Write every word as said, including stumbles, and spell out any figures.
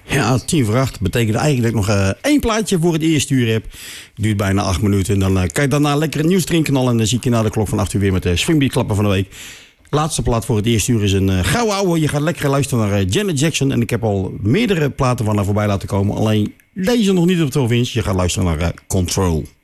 Ja, tien voor acht betekent eigenlijk nog uh, één plaatje voor het eerste uur heb. Duurt bijna acht minuten. En dan uh, kan je daarna lekker het nieuws drinken al. En dan zie ik je na de klok van acht uur weer met de Swingbeat klappen van de week. Laatste plaat voor het eerste uur is een uh, gouden ouwe. Je gaat lekker luisteren naar uh, Janet Jackson. En ik heb al meerdere platen van haar voorbij laten komen. Alleen deze nog niet op de twaalf inch. Je gaat luisteren naar uh, Control.